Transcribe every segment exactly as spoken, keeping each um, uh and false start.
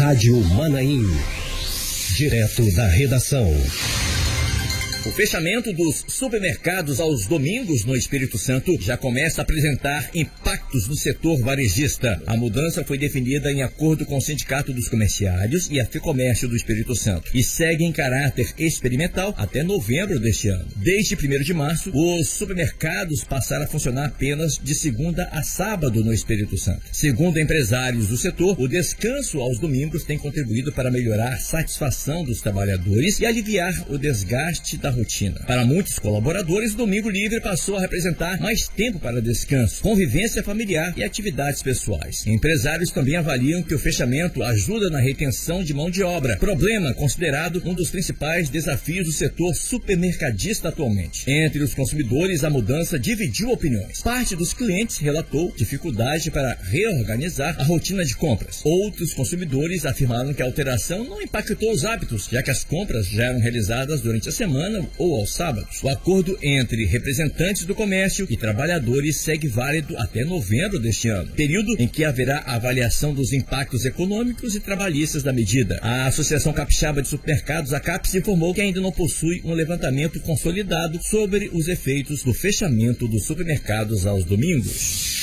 Rádio Manaim. Direto da redação. O fechamento dos supermercados aos domingos no Espírito Santo já começa a apresentar impactos no setor varejista. A mudança foi definida em acordo com o Sindicato dos Comerciários e a FEComércio do Espírito Santo e segue em caráter experimental até novembro deste ano. Desde primeiro de março, os supermercados passaram a funcionar apenas de segunda a sábado no Espírito Santo. Segundo empresários do setor, o descanso aos domingos tem contribuído para melhorar a satisfação dos trabalhadores e aliviar o desgaste da rotina. Para muitos colaboradores, o domingo livre passou a representar mais tempo para descanso, convivência familiar e atividades pessoais. Empresários também avaliam que o fechamento ajuda na retenção de mão de obra, problema considerado um dos principais desafios do setor supermercadista atualmente. Entre os consumidores, a mudança dividiu opiniões. Parte dos clientes relatou dificuldade para reorganizar a rotina de compras. Outros consumidores afirmaram que a alteração não impactou os hábitos, já que as compras já eram realizadas durante a semana ou aos sábados. O acordo entre representantes do comércio e trabalhadores segue válido até novembro deste ano, período em que haverá avaliação dos impactos econômicos e trabalhistas da medida. A Associação Capixaba de Supermercados, a CAPES, informou que ainda não possui um levantamento consolidado sobre os efeitos do fechamento dos supermercados aos domingos.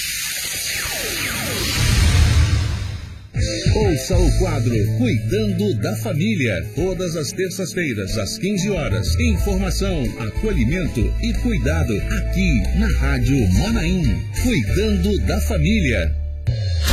Ouça o quadro Cuidando da Família, todas as terças-feiras, às quinze horas. Informação, acolhimento e cuidado aqui na Rádio Manaim. Cuidando da Família.